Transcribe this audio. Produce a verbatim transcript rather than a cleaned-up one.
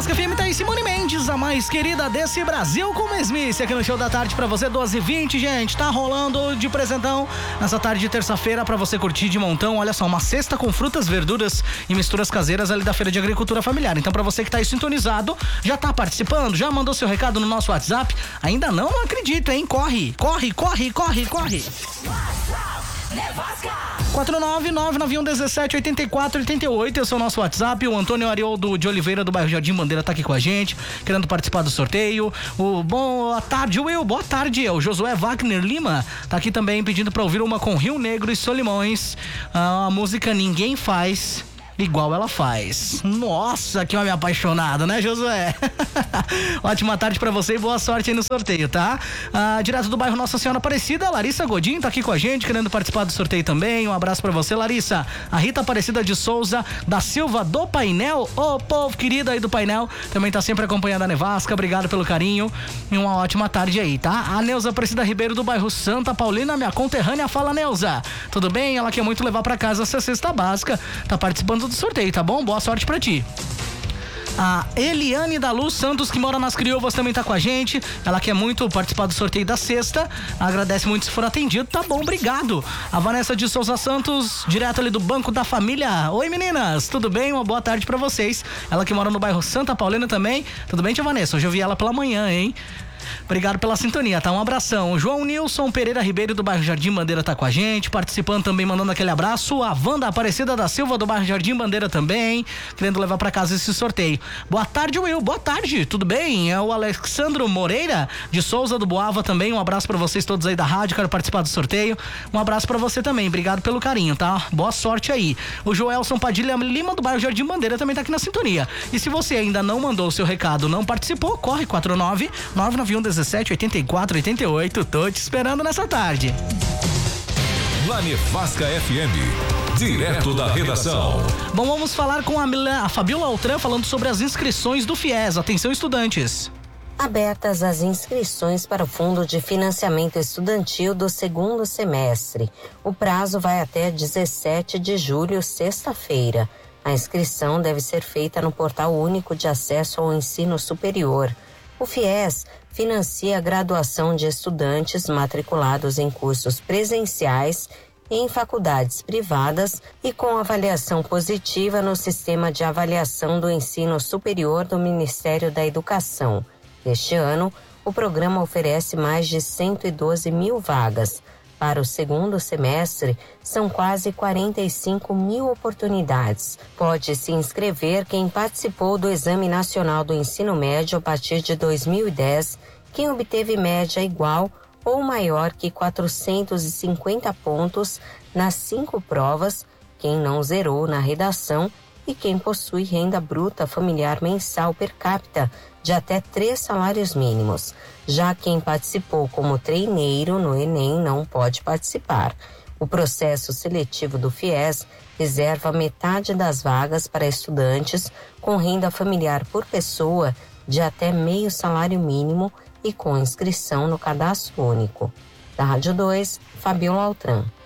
Nevasca F M tá aí Simone Mendes, a mais querida desse Brasil, com mesmice aqui no Show da Tarde pra você, doze e vinte, gente. Tá rolando de presentão nessa tarde de terça-feira pra você curtir de montão. Olha só, uma cesta com frutas, verduras e misturas caseiras ali da Feira de Agricultura Familiar. Então, pra você que tá aí sintonizado, já tá participando, já mandou seu recado no nosso WhatsApp? Ainda não? Não acredito, hein? Corre, corre, corre, corre, corre. quatro nove nove nove um um sete oito quatro oito oito, esse é o nosso WhatsApp. O Antônio Arioldo de Oliveira, do bairro Jardim Bandeira, tá aqui com a gente, querendo participar do sorteio. O boa tarde, Will, boa tarde. O Josué Wagner Lima tá aqui também pedindo pra ouvir uma com Rio Negro e Solimões, a música Ninguém Faz Igual Ela Faz. Nossa, que homem apaixonado, né, Josué? Ótima tarde pra você e boa sorte aí no sorteio, tá? Ah, direto do bairro Nossa Senhora Aparecida, Larissa Godinho tá aqui com a gente, querendo participar do sorteio também. Um abraço pra você, Larissa. A Rita Aparecida de Souza da Silva do Painel, ô povo querido aí do Painel, também tá sempre acompanhando a Nevasca. Obrigado pelo carinho e uma ótima tarde aí, tá? A Neuza Aparecida Ribeiro do bairro Santa Paulina, minha conterrânea. Fala, Neuza, tudo bem? Ela quer muito levar pra casa essa cesta básica, tá participando do sorteio, tá bom? Boa sorte pra ti. A Eliane da Luz Santos, que mora nas Criovas, também tá com a gente. Ela quer muito participar do sorteio da sexta. Agradece muito se for atendido. Tá bom, obrigado. A Vanessa de Souza Santos, direto ali do Banco da Família. Oi, meninas, tudo bem? Uma boa tarde pra vocês. Ela que mora no bairro Santa Paulina também. Tudo bem, tia Vanessa? Hoje eu vi ela pela manhã, hein? Obrigado pela sintonia, tá? Um abração. O João Nilson Pereira Ribeiro do bairro Jardim Bandeira tá com a gente, participando também, mandando aquele abraço. A Wanda Aparecida da Silva do bairro Jardim Bandeira também, querendo levar pra casa esse sorteio. Boa tarde, Will. Boa tarde, tudo bem? É o Alexandro Moreira de Souza do Boava também. Um abraço pra vocês todos aí da rádio, quero participar do sorteio. Um abraço pra você também, obrigado pelo carinho, tá? Boa sorte aí. O Joelson Padilha Lima do bairro Jardim Bandeira também tá aqui na sintonia. E se você ainda não mandou o seu recado, não participou, corre quatro nove nove nove um um sete oito quatro oito oito. Tô te esperando nessa tarde. Na Nevasca F M, direto da redação. Bom, vamos falar com a, a Fabiola Altran falando sobre as inscrições do FIES. Atenção, estudantes. Abertas as inscrições para o Fundo de Financiamento Estudantil do segundo semestre. O prazo vai até dezessete de julho, sexta-feira. A inscrição deve ser feita no Portal Único de Acesso ao Ensino Superior. O FIES financia a graduação de estudantes matriculados em cursos presenciais e em faculdades privadas e com avaliação positiva no Sistema de Avaliação do Ensino Superior do Ministério da Educação. Este ano, o programa oferece mais de cento e doze mil vagas. Para o segundo semestre, são quase quarenta e cinco mil oportunidades. Pode se inscrever quem participou do Exame Nacional do Ensino Médio a partir de dois mil e dez, quem obteve média igual ou maior que quatrocentos e cinquenta pontos nas cinco provas, quem não zerou na redação e quem possui renda bruta familiar mensal per capita de até três salários mínimos. Já quem participou como treineiro no Enem não pode participar. O processo seletivo do FIES reserva metade das vagas para estudantes com renda familiar por pessoa de até meio salário mínimo e com inscrição no cadastro único. Da Rádio dois, Fabiola Altran.